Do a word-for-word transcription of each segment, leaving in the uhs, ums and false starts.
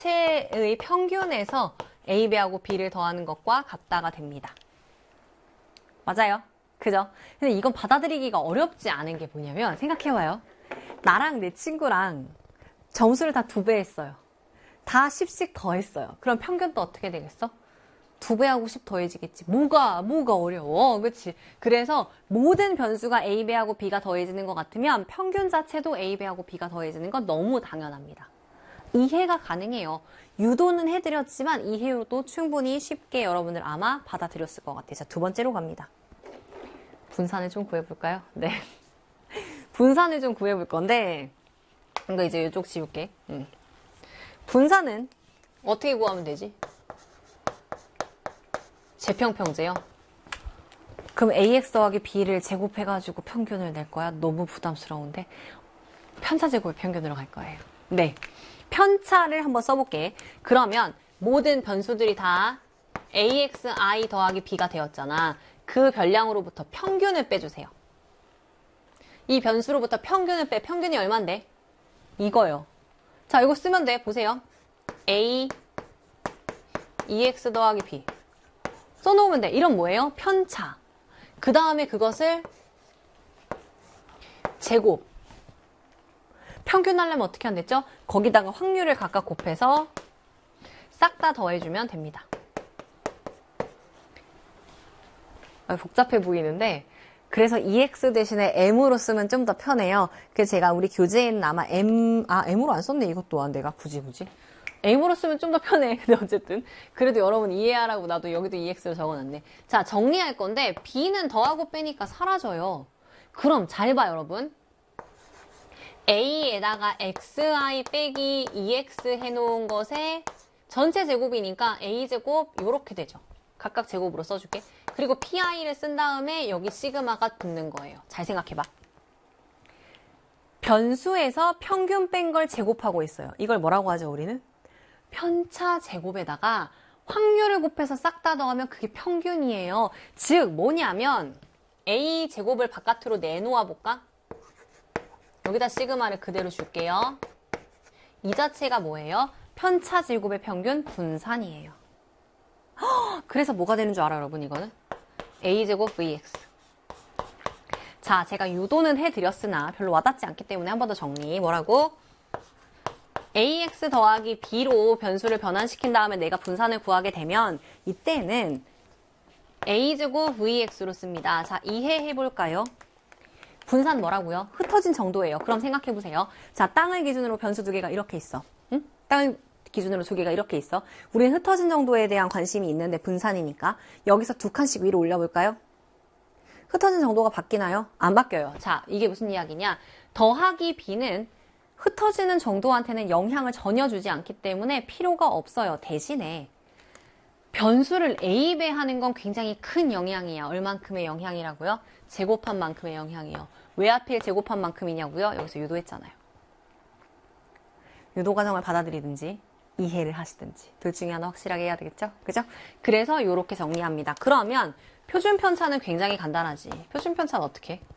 자체의 평균에서 A 배하고 B를 더하는 것과 같다가 됩니다. 맞아요. 그죠? 근데 이건 받아들이기가 어렵지 않은 게 뭐냐면 생각해봐요. 나랑 내 친구랑 점수를 다 두 배 했어요. 다 십씩 더했어요. 그럼 평균도 어떻게 되겠어? 두 배하고 십 더해지겠지. 뭐가 뭐가 어려워. 그치? 그래서 모든 변수가 A 배하고 B가 더해지는 것 같으면 평균 자체도 A 배하고 B가 더해지는 건 너무 당연합니다. 이해가 가능해요. 유도는 해드렸지만 이해로도 충분히 쉽게 여러분들 아마 받아들였을 것 같아요. 자, 두 번째로 갑니다. 분산을 좀 구해볼까요? 네. 분산을 좀 구해볼 건데 이거 이제 이쪽 지울게. 음. 분산은 어떻게 구하면 되지? 재평평제요? 그럼 에이엑스 더하기 B를 제곱해가지고 평균을 낼 거야? 너무 부담스러운데 편차 제곱의 평균으로 갈 거예요. 네. 편차를 한번 써볼게. 그러면 모든 변수들이 다 에이엑스아이 더하기 B가 되었잖아. 그 별량으로부터 평균을 빼주세요. 이 변수로부터 평균을 빼. 평균이 얼만데? 이거요. 자, 이거 쓰면 돼. 보세요. A, 이엑스 더하기 B. 써놓으면 돼. 이런 뭐예요? 편차. 그 다음에 그것을 제곱. 평균 하려면 어떻게 하면 됐죠? 거기다가 확률을 각각 곱해서 싹 다 더해주면 됩니다. 아, 복잡해 보이는데 그래서 이엑스 대신에 M으로 쓰면 좀 더 편해요. 그래서 제가 우리 교재에는 아마 M, 아 M으로 안 썼네. 이것 또한 내가 굳이 굳이. M으로 쓰면 좀 더 편해. 근데 어쨌든 그래도 여러분 이해하라고 나도 여기도 이엑스를 적어놨네. 자, 정리할 건데 B는 더하고 빼니까 사라져요. 그럼 잘 봐 여러분. A에다가 xi 빼기 이엑스 해놓은 것의 전체 제곱이니까 a제곱 이렇게 되죠. 각각 제곱으로 써줄게. 그리고 pi를 쓴 다음에 여기 시그마가 붙는 거예요. 잘 생각해봐. 변수에서 평균 뺀 걸 제곱하고 있어요. 이걸 뭐라고 하죠 우리는? 편차 제곱에다가 확률을 곱해서 싹 다 더하면 그게 평균이에요. 즉 뭐냐면 a 제곱을 바깥으로 내놓아 볼까? 여기다 시그마를 그대로 줄게요. 이 자체가 뭐예요? 편차 제곱의 평균 분산이에요. 허, 그래서 뭐가 되는 줄 알아요, 여러분, 이거는? a제곱 vx. 자, 제가 유도는 해드렸으나 별로 와닿지 않기 때문에 한 번 더 정리. 뭐라고? ax 더하기 b로 변수를 변환시킨 다음에 내가 분산을 구하게 되면 이때는 a제곱 vx로 씁니다. 자, 이해해볼까요? 분산 뭐라고요? 흩어진 정도예요. 그럼 생각해보세요. 자, 땅을 기준으로 변수 두 개가 이렇게 있어. 응? 땅을 기준으로 두 개가 이렇게 있어. 우리는 흩어진 정도에 대한 관심이 있는데 분산이니까 여기서 두 칸씩 위로 올려볼까요? 흩어진 정도가 바뀌나요? 안 바뀌어요. 자, 이게 무슨 이야기냐? 더하기 b는 흩어지는 정도한테는 영향을 전혀 주지 않기 때문에 필요가 없어요. 대신에 변수를 a배 하는 건 굉장히 큰 영향이야. 얼만큼의 영향이라고요? 제곱한 만큼의 영향이요. 왜 하필 제곱한 만큼이냐고요? 여기서 유도했잖아요. 유도 과정을 받아들이든지 이해를 하시든지 둘 중에 하나 확실하게 해야 되겠죠? 그죠? 그래서 이렇게 정리합니다. 그러면 표준 편차는 굉장히 간단하지. 표준 편차는 어떻게 해?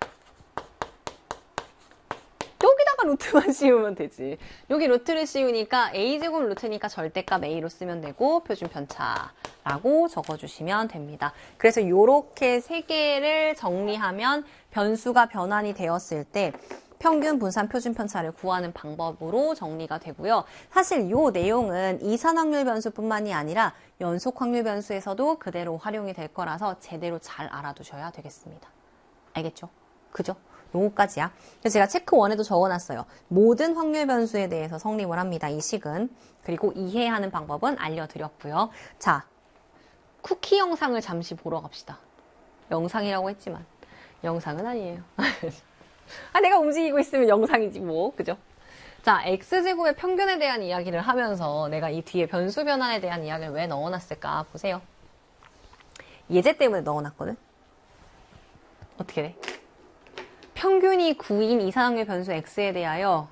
여기다가 루트만 씌우면 되지. 여기 루트를 씌우니까 a제곱 루트니까 절대값 a로 쓰면 되고 표준 편차라고 적어주시면 됩니다. 그래서 이렇게 세 개를 정리하면 변수가 변환이 되었을 때 평균 분산 표준 편차를 구하는 방법으로 정리가 되고요. 사실 이 내용은 이산 확률 변수뿐만이 아니라 연속 확률 변수에서도 그대로 활용이 될 거라서 제대로 잘 알아두셔야 되겠습니다. 알겠죠? 그죠? 요거까지야. 그래서 제가 체크 원에도 적어놨어요. 모든 확률 변수에 대해서 성립을 합니다. 이 식은. 그리고 이해하는 방법은 알려드렸고요. 자, 쿠키 영상을 잠시 보러 갑시다. 영상이라고 했지만 영상은 아니에요. 아, 내가 움직이고 있으면 영상이지 뭐. 그죠? 자, x제곱의 평균에 대한 이야기를 하면서 내가 이 뒤에 변수 변환에 대한 이야기를 왜 넣어놨을까 보세요. 예제 때문에 넣어놨거든. 어떻게 돼? 평균이 구인 이산확률 변수 x에 대하여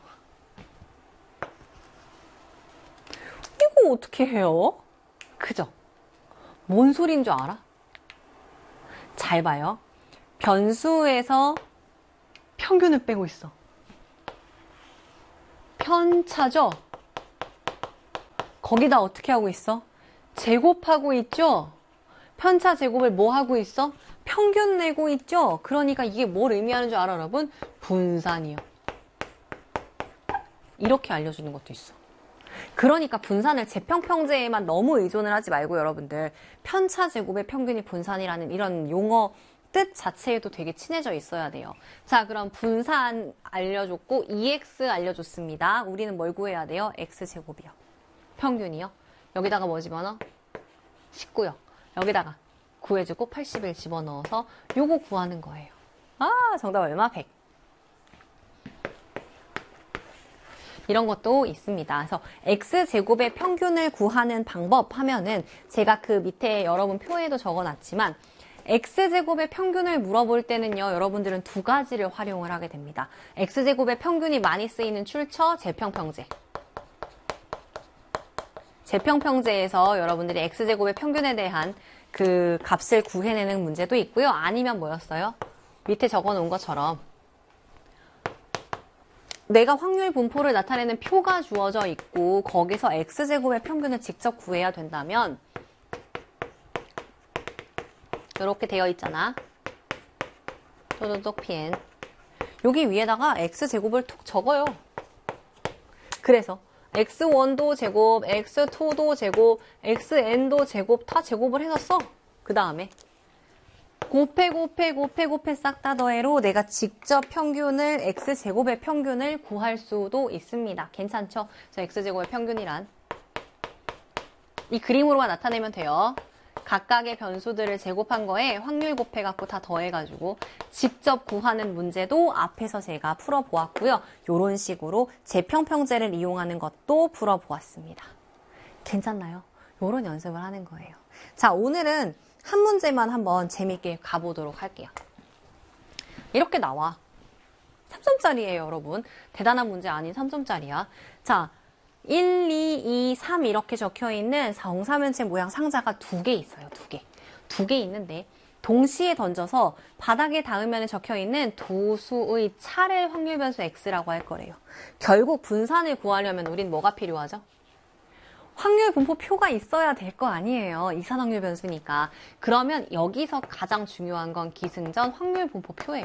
이거 어떻게 해요? 그죠? 뭔 소리인 줄 알아? 잘 봐요. 변수에서 평균을 빼고 있어. 편차죠? 거기다 어떻게 하고 있어? 제곱하고 있죠? 편차 제곱을 뭐 하고 있어? 평균 내고 있죠? 그러니까 이게 뭘 의미하는 줄 알아, 여러분? 분산이요. 이렇게 알려주는 것도 있어. 그러니까 분산을 재평평제에만 너무 의존을 하지 말고 여러분들 편차 제곱의 평균이 분산이라는 이런 용어 뜻 자체에도 되게 친해져 있어야 돼요. 자, 그럼 분산 알려줬고 이엑스 알려줬습니다. 우리는 뭘 구해야 돼요? X제곱이요. 평균이요. 여기다가 뭐 집어넣어? 십구요. 여기다가 구해주고 팔십일 집어넣어서 요거 구하는 거예요. 아, 정답 얼마? 백. 이런 것도 있습니다. 그래서 X제곱의 평균을 구하는 방법 하면은 제가 그 밑에 여러분 표에도 적어놨지만 X제곱의 평균을 물어볼 때는요, 여러분들은 두 가지를 활용을 하게 됩니다. X제곱의 평균이 많이 쓰이는 출처, 재평평제. 재평평제에서 여러분들이 X제곱의 평균에 대한 그 값을 구해내는 문제도 있고요. 아니면 뭐였어요? 밑에 적어놓은 것처럼 내가 확률 분포를 나타내는 표가 주어져 있고 거기서 X제곱의 평균을 직접 구해야 된다면 이렇게 되어 있잖아. 또또똑 피엔. 여기 위에다가 X제곱을 툭 적어요. 그래서 엑스원도 제곱, 엑스투도 제곱, 엑스엔도 제곱 다 제곱을 해서 써. 그 다음에 곱해 곱해 곱해 곱해 싹 다 더해로 내가 직접 평균을 X제곱의 평균을 구할 수도 있습니다. 괜찮죠? 저 X제곱의 평균이란 이 그림으로만 나타내면 돼요. 각각의 변수들을 제곱한 거에 확률 곱해갖고 다 더해가지고 직접 구하는 문제도 앞에서 제가 풀어보았고요. 이런 식으로 재평평제를 이용하는 것도 풀어보았습니다. 괜찮나요? 이런 연습을 하는 거예요. 자, 오늘은 한 문제만 한번 재밌게 가보도록 할게요. 이렇게 나와. 삼 점짜리예요, 여러분. 대단한 문제 아닌 삼 점짜리야. 자, 일, 이, 이, 삼 이렇게 적혀있는 정사면체 모양 상자가 두 개 있어요. 두 개. 두 개 있는데 동시에 던져서 바닥에 닿으면 적혀있는 두 수의 차를 확률 변수 X라고 할 거래요. 결국 분산을 구하려면 우린 뭐가 필요하죠? 확률 분포 표가 있어야 될 거 아니에요. 이산 확률 변수니까. 그러면 여기서 가장 중요한 건 기승전 확률 분포 표예요.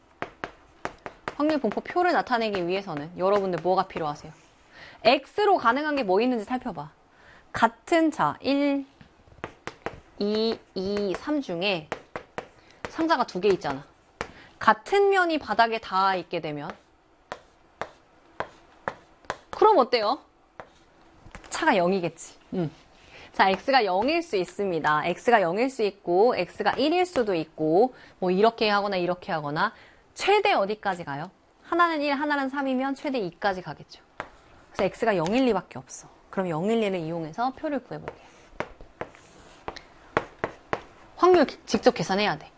확률 분포 표를 나타내기 위해서는 여러분들 뭐가 필요하세요? X로 가능한 게 뭐 있는지 살펴봐. 같은 자 일, 이, 이, 삼 중에 상자가 두 개 있잖아. 같은 면이 바닥에 닿아 있게 되면 그럼 어때요? 차가 영이겠지. 음. 자, X가 영일 수 있습니다. X가 영일 수 있고 X가 일일 수도 있고 뭐 이렇게 하거나 이렇게 하거나 최대 어디까지 가요? 하나는 일, 하나는 삼이면 최대 이까지 가겠죠. 그래서 X가 영, 일, 이밖에 없어. 그럼 영, 일, 이를 이용해서 표를 구해볼게요. 확률 직접 계산해야 돼.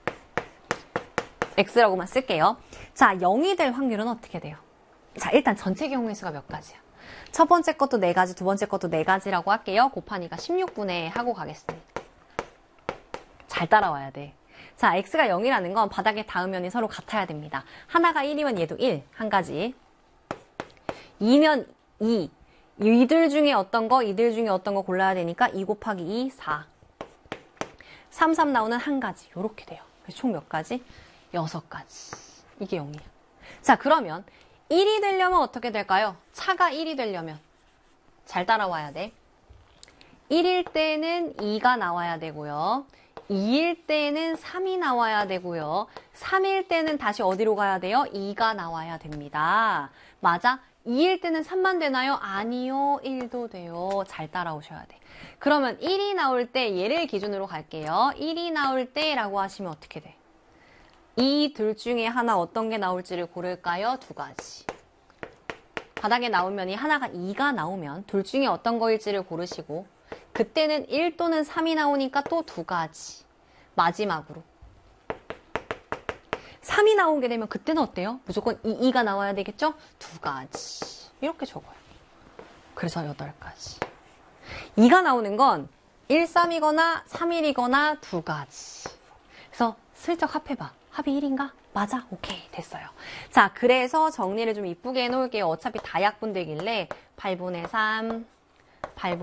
X라고만 쓸게요. 자, 영이 될 확률은 어떻게 돼요? 자, 일단 전체 경우의 수가 몇 가지야? 첫 번째 것도 네 가지, 두 번째 것도 네 가지라고 할게요. 곱하니까 십육 분의 하고 가겠습니다. 잘 따라와야 돼. 자, X가 영이라는 건 바닥에 닿은 면이 서로 같아야 됩니다. 하나가 일이면 얘도 일, 한 가지. 이면 이. 이들 중에 어떤 거, 이들 중에 어떤 거 골라야 되니까 이 곱하기 이, 사. 삼, 삼 나오는 한 가지. 요렇게 돼요. 그래서 총 몇 가지? 여섯 가지. 이게 영이야. 자, 그러면 일이 되려면 어떻게 될까요? 차가 일이 되려면. 잘 따라와야 돼. 일일 때는 이가 나와야 되고요. 이일 때는 삼이 나와야 되고요. 삼일 때는 다시 어디로 가야 돼요? 이가 나와야 됩니다. 맞아? 이일 때는 삼만 되나요? 아니요. 일도 돼요. 잘 따라오셔야 돼. 그러면 일이 나올 때 얘를 기준으로 갈게요. 일이 나올 때라고 하시면 어떻게 돼? 이 둘 중에 하나 어떤 게 나올지를 고를까요? 두 가지. 바닥에 나온 면이 하나가 이가 나오면 둘 중에 어떤 거일지를 고르시고 그때는 일 또는 삼이 나오니까 또 두 가지. 마지막으로 삼이 나오게 되면 그때는 어때요? 무조건 이, 이가 나와야 되겠죠? 두 가지. 이렇게 적어요. 그래서 여덟 가지. 이가 나오는 건 일, 삼이거나 삼, 일이거나 두 가지. 그래서 슬쩍 합해봐. 합이 일인가? 맞아? 오케이. 됐어요. 자, 그래서 정리를 좀 이쁘게 해놓을게요. 어차피 다 약분되길래 팔분의 삼, 팔분의